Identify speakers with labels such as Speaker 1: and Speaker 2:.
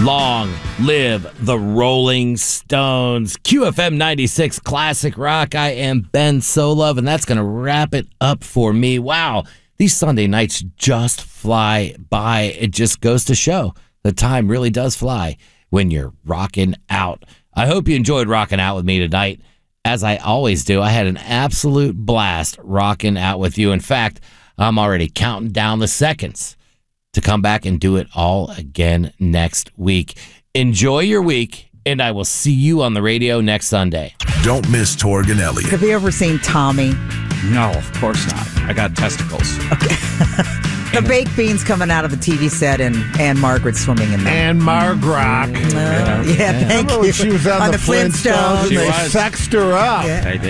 Speaker 1: Long live the Rolling Stones. QFM 96 Classic Rock. I am Ben Solove, and that's going to wrap it up for me. Wow, these Sunday nights just fly by. It just goes to show the time really does fly when you're rocking out. I hope you enjoyed rocking out with me tonight. As I always do, I had an absolute blast rocking out with you. In fact, I'm already counting down the seconds to come back and do it all again next week. Enjoy your week, and I will see you on the radio next Sunday.
Speaker 2: Don't miss Torg and Elliott.
Speaker 3: Have you ever seen Tommy?
Speaker 4: No, of course not. I got testicles.
Speaker 3: Okay. The baked beans coming out of the TV set and Anne Margaret swimming in there.
Speaker 5: Anne Margrock.
Speaker 3: Yeah, thank you.
Speaker 5: She was on the Flintstones and they sexed her up.
Speaker 3: Yeah.